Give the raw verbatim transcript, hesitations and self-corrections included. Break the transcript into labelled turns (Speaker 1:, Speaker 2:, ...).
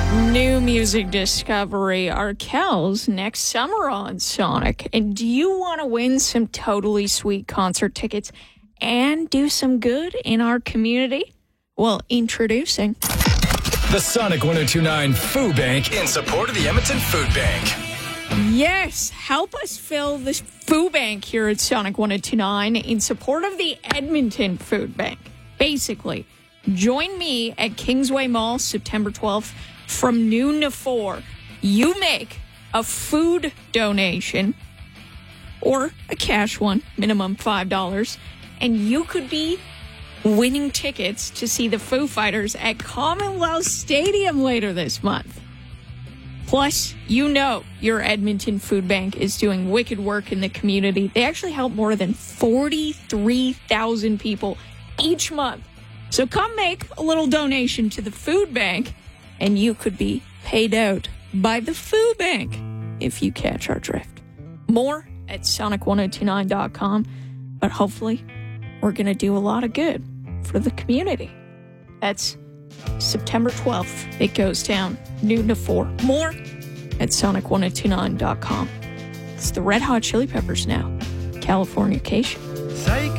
Speaker 1: New music discovery, Arkells next summer on Sonic. And do you want to win some totally sweet concert tickets and do some good in our community? Well, introducing
Speaker 2: the Sonic one oh two point nine Food Bank in support of the Edmonton Food Bank.
Speaker 1: Yes, help us fill this food bank here at Sonic one oh two point nine in support of the Edmonton Food Bank. Basically, join me at Kingsway Mall September twelfth from noon to four. You make a food donation or a cash one, minimum five dollars, and you could be winning tickets to see the Foo Fighters at Commonwealth Stadium later this month. Plus, you know your Edmonton Food Bank is doing wicked work in the community. They actually help more than forty-three thousand people each month. So come make a little donation to the food bank, and you could be paid out by the food bank if you catch our drift. More at sonic one oh two nine dot com, but hopefully we're going to do a lot of good for the community. That's September twelfth. It goes down noon to four. More at sonic one oh two nine dot com. It's the Red Hot Chili Peppers now. Californication.